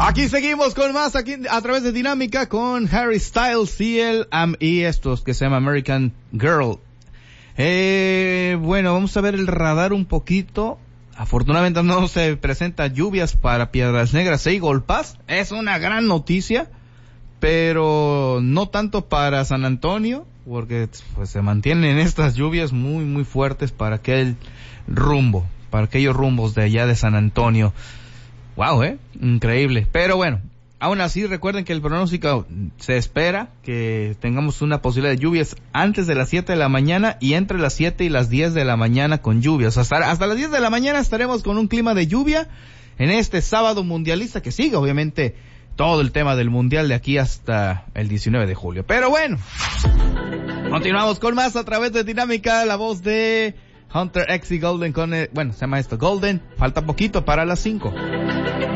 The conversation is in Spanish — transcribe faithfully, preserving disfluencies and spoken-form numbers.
Aquí seguimos con más, aquí a través de Dinámica con Harry Styles y el um, y estos que se llama American Girl. Eh, bueno, vamos a ver el radar un poquito. Afortunadamente no se presentan lluvias para Piedras Negras e Eagle Pass. Es una gran noticia, pero no tanto para San Antonio, porque pues se mantienen estas lluvias muy muy fuertes para aquel rumbo, para aquellos rumbos de allá de San Antonio. Wow, eh, increíble. Pero bueno, aún así recuerden que el pronóstico se espera que tengamos una posibilidad de lluvias antes de las siete de la mañana y entre las siete y las diez de la mañana con lluvias. Hasta, hasta las diez de la mañana estaremos con un clima de lluvia en este sábado mundialista que sigue obviamente todo el tema del mundial de aquí hasta el diecinueve de julio. Pero bueno, continuamos con más a través de Dinámica, la voz de Hunter X y Golden con, eh, bueno, se llama esto Golden, falta poquito para las cinco.